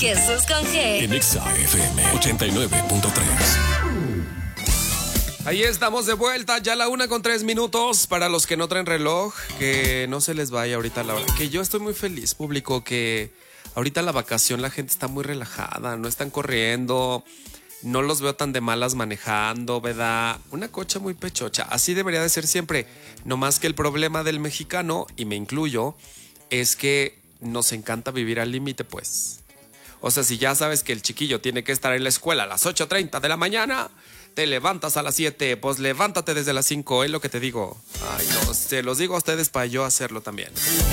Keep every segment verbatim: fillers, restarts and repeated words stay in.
Jesús con G. En Exa F M ochenta y nueve punto tres. Ahí estamos de vuelta, ya la una con tres minutos. Para los que no traen reloj, que no se les vaya ahorita la hora. Que yo estoy muy feliz, público, que ahorita la vacación la gente está muy relajada, no están corriendo, no los veo tan de malas manejando, ¿verdad? Una cocha muy pechocha, así debería de ser siempre. No más que el problema del mexicano, y me incluyo, es que nos encanta vivir al límite, pues. O sea, si ya sabes que el chiquillo tiene que estar en la escuela a las ocho treinta de la mañana, te levantas a las siete, pues levántate desde las cinco, es lo que te digo. Ay, no, se los digo a ustedes para yo hacerlo también.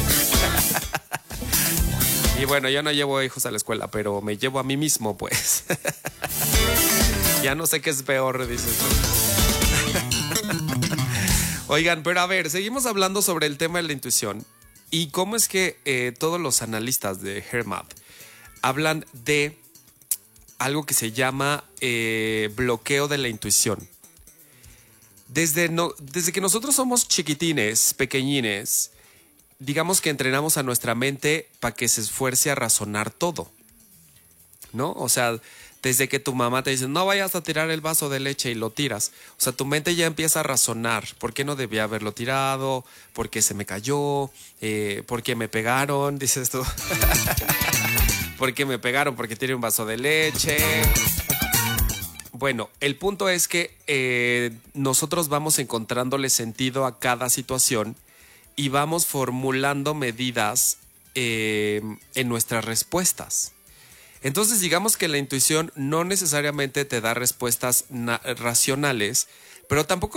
Y bueno, yo no llevo hijos a la escuela, pero me llevo a mí mismo, pues. Ya no sé qué es peor, dices tú. Oigan, pero a ver, seguimos hablando sobre el tema de la intuición y cómo es que eh, todos los analistas de HeartMath hablan de algo que se llama eh, bloqueo de la intuición. Desde, no, desde que nosotros somos chiquitines, pequeñines, digamos que entrenamos a nuestra mente para que se esfuerce a razonar todo, ¿no? O sea, desde que tu mamá te dice, no vayas a tirar el vaso de leche y lo tiras. O sea, tu mente ya empieza a razonar. ¿Por qué no debía haberlo tirado? ¿Por qué se me cayó? Eh, ¿Por qué me pegaron? Dices tú. ¿Por qué me pegaron? Porque tiene un vaso de leche. Bueno, el punto es que eh, nosotros vamos encontrándole sentido a cada situación y vamos formulando medidas eh, en nuestras respuestas. Entonces, digamos que la intuición no necesariamente te da respuestas racionales, pero tampoco